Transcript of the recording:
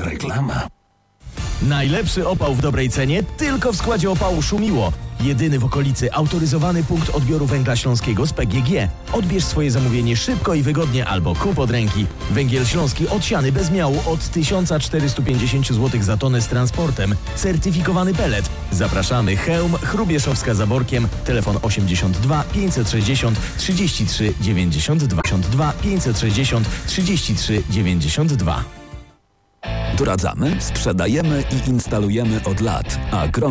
reklama. Najlepszy opał w dobrej cenie tylko w składzie opału Szumiło. Jedyny w okolicy autoryzowany punkt odbioru węgla śląskiego z PGG. Odbierz swoje zamówienie szybko i wygodnie albo kup od ręki. Węgiel śląski odsiany bez miału od 1450 zł za tonę z transportem. Certyfikowany pellet. Zapraszamy. Chełm, Chrubieszowska za Borkiem. Telefon 82 560 33 92. 82 560 33 92. Doradzamy, sprzedajemy i instalujemy od lat, a